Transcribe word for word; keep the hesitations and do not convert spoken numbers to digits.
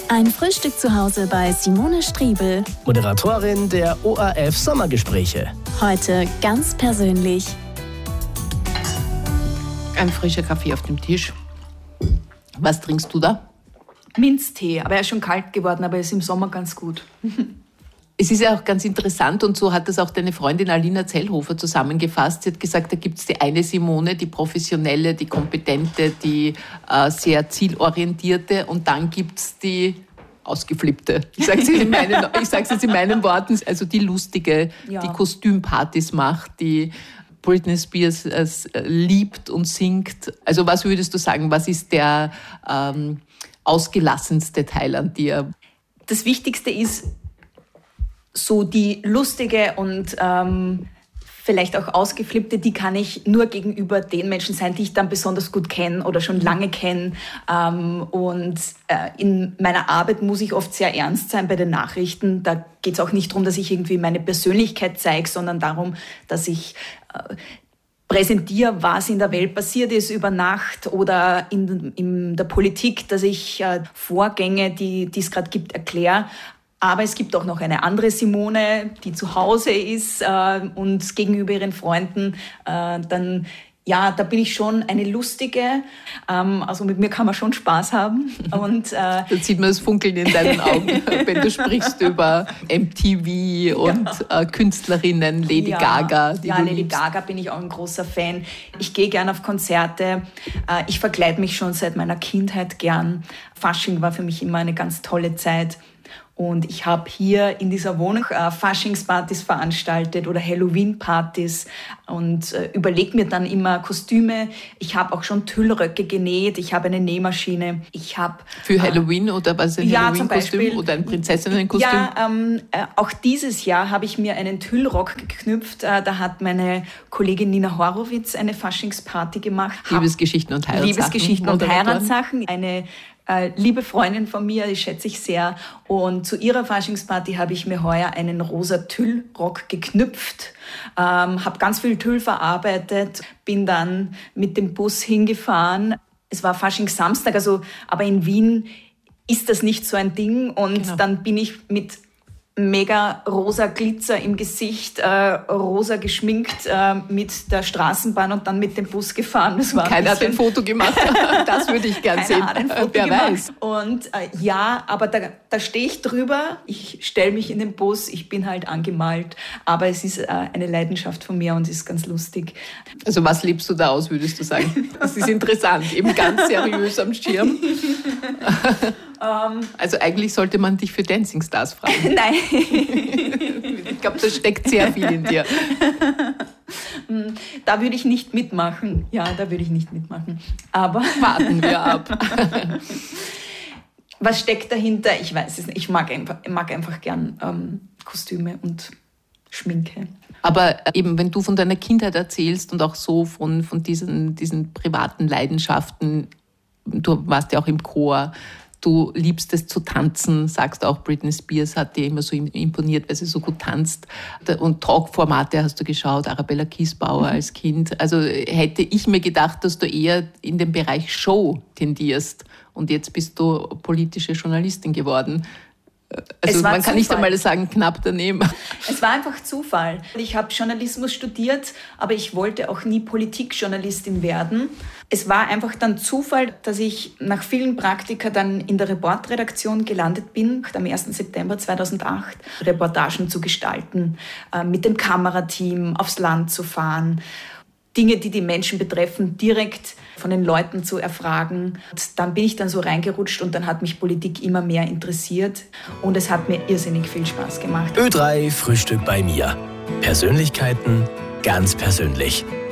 Ein Frühstück zu Hause bei Simone Striebel. Moderatorin der O R F Sommergespräche. Heute ganz persönlich. Ein frischer Kaffee auf dem Tisch. Was trinkst du da? Minztee, aber er ist schon kalt geworden, aber er ist im Sommer ganz gut. Es ist ja auch ganz interessant und so hat das auch deine Freundin Alina Zellhofer zusammengefasst. Sie hat gesagt, da gibt es die eine Simone, die professionelle, die kompetente, die äh, sehr zielorientierte und dann gibt es die ausgeflippte. Ich sage es jetzt, jetzt in meinen Worten, also die lustige, ja. Die Kostümpartys macht, die Britney Spears äh, liebt und singt. Also was würdest du sagen, was ist der ähm, ausgelassenste Teil an dir? Das Wichtigste ist, so die lustige und ähm, vielleicht auch ausgeflippte, die kann ich nur gegenüber den Menschen sein, die ich dann besonders gut kenne oder schon lange kenne. Ähm, und äh, in meiner Arbeit muss ich oft sehr ernst sein bei den Nachrichten. Da geht es auch nicht darum, dass ich irgendwie meine Persönlichkeit zeige, sondern darum, dass ich äh, präsentiere, was in der Welt passiert ist über Nacht oder in, in der Politik, dass ich äh, Vorgänge, die es gerade gibt, erkläre. Aber es gibt auch noch eine andere Simone, die zu Hause ist äh, und gegenüber ihren Freunden. Äh, dann, ja, da bin ich schon eine lustige. Ähm, also mit mir kann man schon Spaß haben. Und, äh, da sieht man das Funkeln in deinen Augen, wenn du sprichst über M T V und ja. äh, Künstlerinnen, Lady ja. Gaga. Die ja, du Lady liebst. Gaga bin ich auch ein großer Fan. Ich gehe gern auf Konzerte. Äh, ich verkleide mich schon seit meiner Kindheit gern. Fasching war für mich immer eine ganz tolle Zeit. Und ich habe hier in dieser Wohnung äh, Faschingspartys veranstaltet oder Halloween-Partys und äh, überlege mir dann immer Kostüme. Ich habe auch schon Tüllröcke genäht. Ich habe eine Nähmaschine. Ich habe für Halloween äh, oder was ein ja, Halloween-Kostüm oder ein Prinzessinnenkostüm? Ja, ähm, äh, auch dieses Jahr habe ich mir einen Tüllrock geknüpft. Äh, da hat meine Kollegin Nina Horowitz eine Faschingsparty gemacht. Liebesgeschichten und Heiratssachen. Liebesgeschichten und Heiratssachen. Eine Äh, liebe Freundin von mir, die schätze ich sehr. Und zu ihrer Faschingsparty habe ich mir heuer einen rosa Tüllrock geknüpft, ähm, habe ganz viel Tüll verarbeitet, bin dann mit dem Bus hingefahren. Es war Faschingssamstag, also, aber in Wien ist das nicht so ein Ding. Und genau. Dann bin ich mit mega rosa Glitzer im Gesicht, äh, rosa geschminkt äh, mit der Straßenbahn und dann mit dem Bus gefahren. Das war Keiner hat ein Foto gemacht. Das würde ich gern sehen. Hat ein Foto Wer gemacht. weiß. Und äh, ja, aber da, da stehe ich drüber. Ich stelle mich in den Bus. Ich bin halt angemalt. Aber es ist äh, eine Leidenschaft von mir und es ist ganz lustig. Also was lebst du da aus, würdest du sagen? Das ist interessant. Eben ganz seriös am Schirm. Also eigentlich sollte man dich für Dancing Stars fragen. Nein. Ich glaube, da steckt sehr viel in dir. Da würde ich nicht mitmachen. Ja, da würde ich nicht mitmachen. Aber warten wir ab. Was steckt dahinter? Ich weiß es nicht. Ich mag einfach, mag einfach gern ähm, Kostüme und Schminke. Aber eben, wenn du von deiner Kindheit erzählst und auch so von, von diesen, diesen privaten Leidenschaften, du warst ja auch im Chor, du liebst es zu tanzen, sagst auch, Britney Spears hat dir immer so imponiert, weil sie so gut tanzt. Und Talkformate hast du geschaut, Arabella Kiesbauer als Kind. Also hätte ich mir gedacht, dass du eher in den Bereich Show tendierst. Und jetzt bist du politische Journalistin geworden. Also man kann Zufall. Nicht einmal sagen, knapp daneben. Es war einfach Zufall. Ich habe Journalismus studiert, aber ich wollte auch nie Politikjournalistin werden. Es war einfach dann Zufall, dass ich nach vielen Praktika dann in der Reportredaktion gelandet bin, am ersten September zweitausendacht, Reportagen zu gestalten, mit dem Kamerateam aufs Land zu fahren, Dinge, die die Menschen betreffen, direkt von den Leuten zu erfragen. Und dann bin ich dann so reingerutscht und dann hat mich Politik immer mehr interessiert und es hat mir irrsinnig viel Spaß gemacht. Ö drei Frühstück bei mir. Persönlichkeiten ganz persönlich.